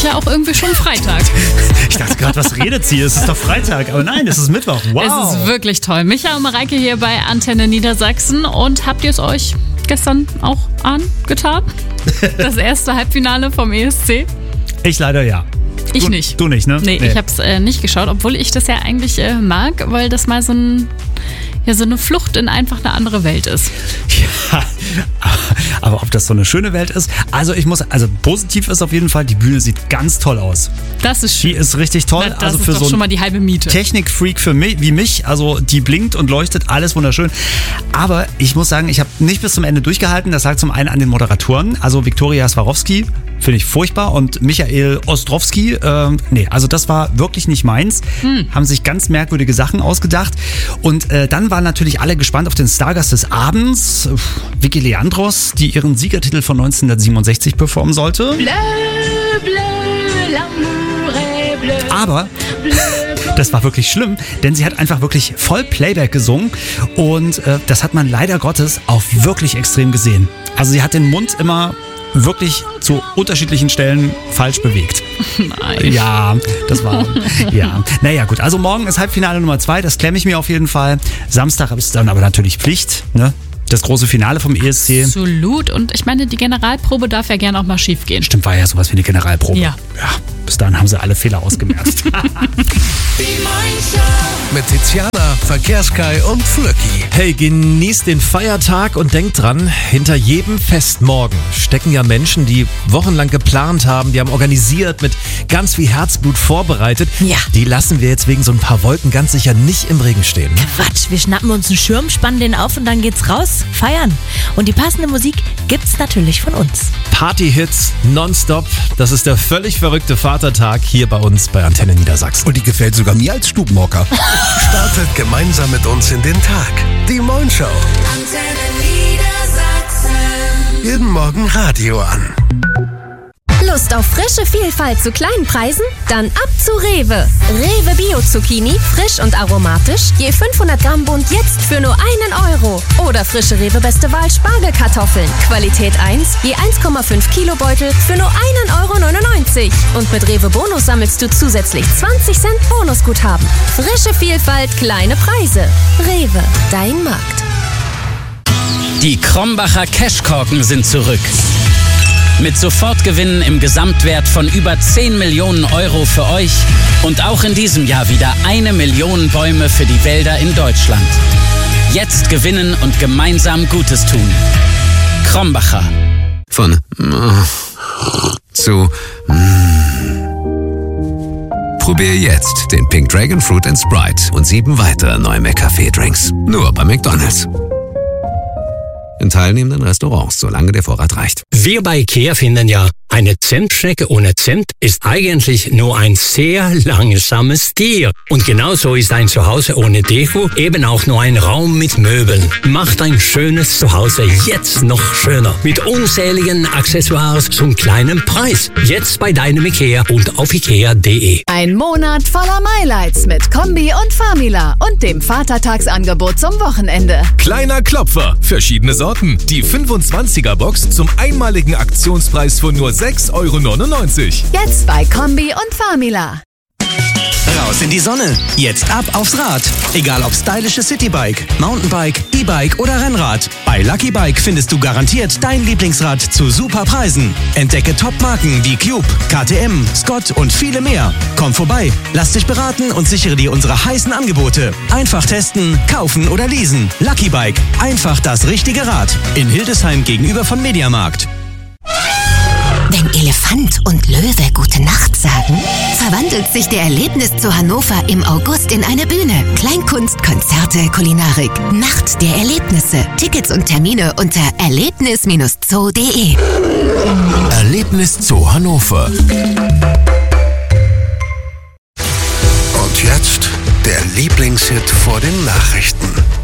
eigentlich ja auch irgendwie schon Freitag. Ich dachte gerade, was redet sie? Es ist doch Freitag. Aber nein, es ist Mittwoch. Wow. Es ist wirklich toll. Micha und Mareike hier bei Antenne Niedersachsen. Und habt ihr es euch gestern auch angetan? Das erste Halbfinale vom ESC? Ich leider ja. Ich nicht. Du nicht, ne? Nee, ich habe es nicht geschaut, obwohl ich das ja eigentlich mag, weil das mal so eine Flucht in einfach eine andere Welt ist. Ja, aber ob das so eine schöne Welt ist? Also positiv ist auf jeden Fall, die Bühne sieht ganz toll aus. Das ist schön. Die ist richtig toll. Das also ist für doch so schon mal die halbe Miete. Technikfreak für mich, wie mich, also die blinkt und leuchtet, alles wunderschön. Aber ich muss sagen, ich habe nicht bis zum Ende durchgehalten. Das lag zum einen an den Moderatoren, also Viktoria Swarovski, finde ich furchtbar, und Michael Ostrowski, also das war wirklich nicht meins. Haben sich ganz merkwürdige Sachen ausgedacht. Und dann waren natürlich alle gespannt auf den Stargast des Abends, Vicky Leandros, die ihren Siegertitel von 1967 performen sollte. Bleu, bleu, l'amour est bleu. Aber das war wirklich schlimm, denn sie hat einfach wirklich voll Playback gesungen und das hat man leider Gottes auch wirklich extrem gesehen. Also sie hat den Mund immer wirklich zu unterschiedlichen Stellen falsch bewegt. Nein. Ja, das war, ja. Naja, gut, also morgen ist Halbfinale Nummer 2, das klemme ich mir auf jeden Fall. Samstag ist dann aber natürlich Pflicht, ne? Das große Finale vom ESC. Absolut. Und ich meine, die Generalprobe darf ja gerne auch mal schief gehen. Stimmt, war ja sowas wie eine Generalprobe. Ja. Bis dahin haben sie alle Fehler ausgemerzt. Mit Tiziana, Verkehrskai und Flöcki. Hey, genießt den Feiertag und denkt dran, hinter jedem Festmorgen stecken ja Menschen, die wochenlang geplant haben, die haben organisiert, mit ganz viel Herzblut vorbereitet. Ja. Die lassen wir jetzt wegen so ein paar Wolken ganz sicher nicht im Regen stehen. Quatsch, wir schnappen uns einen Schirm, spannen den auf und dann geht's raus, feiern. Und die passende Musik gibt's natürlich von uns. Party-Hits nonstop, das ist der völlig verrückte Vatertag hier bei uns bei Antenne Niedersachsen. Und die gefällt sogar mir als Stubenhocker. Startet gemeinsam mit uns in den Tag. Die Moin-Show. Antenne Niedersachsen. Jeden Morgen Radio an. Lust auf frische Vielfalt zu kleinen Preisen? Dann ab zu Rewe. Rewe Bio-Zucchini, frisch und aromatisch, je 500 Gramm Bund jetzt für nur 1 Euro. Oder frische Rewe Beste Wahl Spargelkartoffeln, Qualität 1, je 1,5 Kilo Beutel für nur 1,99 Euro. Und mit Rewe Bonus sammelst du zusätzlich 20 Cent Bonusguthaben. Frische Vielfalt, kleine Preise. Rewe, dein Markt. Die Krombacher Cashkorken sind zurück. Mit Sofortgewinnen im Gesamtwert von über 10 Millionen Euro für euch und auch in diesem Jahr wieder 1 Million Bäume für die Wälder in Deutschland. Jetzt gewinnen und gemeinsam Gutes tun. Krombacher. Von zu Probier jetzt den Pink Dragon Fruit & Sprite und 7 weitere neue McCafé-Drinks. Nur bei McDonald's. In teilnehmenden Restaurants, solange der Vorrat reicht. Wir bei IKEA finden ja, eine Zimtschnecke ohne Zimt ist eigentlich nur ein sehr langsames Tier. Und genauso ist ein Zuhause ohne Deko eben auch nur ein Raum mit Möbeln. Macht ein schönes Zuhause jetzt noch schöner. Mit unzähligen Accessoires zum kleinen Preis. Jetzt bei deinem IKEA und auf ikea.de. Ein Monat voller Highlights mit Kombi und Famila und dem Vatertagsangebot zum Wochenende. Kleiner Klopfer, verschiedene Sorten. Die 25er-Box zum einmaligen Aktionspreis von nur 6,99 Euro. Jetzt bei Kombi und Famila. Raus in die Sonne. Jetzt ab aufs Rad. Egal ob stylische Citybike, Mountainbike, E-Bike oder Rennrad. Bei Lucky Bike findest du garantiert dein Lieblingsrad zu super Preisen. Entdecke Top-Marken wie Cube, KTM, Scott und viele mehr. Komm vorbei, lass dich beraten und sichere dir unsere heißen Angebote. Einfach testen, kaufen oder leasen. Lucky Bike. Einfach das richtige Rad. In Hildesheim gegenüber von Mediamarkt. Wenn Elefant und Löwe Gute Nacht sagen, verwandelt sich der Erlebniszoo Hannover im August in eine Bühne. Kleinkunst, Konzerte, Kulinarik. Nacht der Erlebnisse. Tickets und Termine unter erlebnis-zoo.de. Erlebniszoo Hannover. Und jetzt der Lieblingshit vor den Nachrichten.